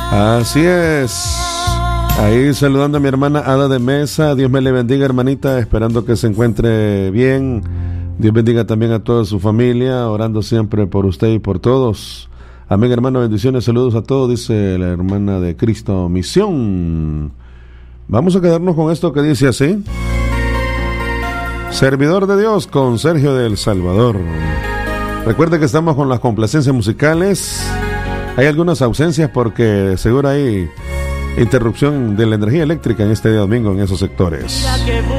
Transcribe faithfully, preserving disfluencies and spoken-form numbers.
Así es. Ahí saludando a mi hermana Ada de Mesa. Dios me le bendiga, hermanita, esperando que se encuentre bien. Dios bendiga también a toda su familia, orando siempre por usted y por todos. Amén, hermano, bendiciones, saludos a todos, dice la hermana de Cristo Misión. Vamos a quedarnos con esto que dice así: Servidor de Dios, con Sergio del Salvador. Recuerde que estamos con las complacencias musicales. Hay algunas ausencias porque seguro hay interrupción de la energía eléctrica en este día domingo en esos sectores.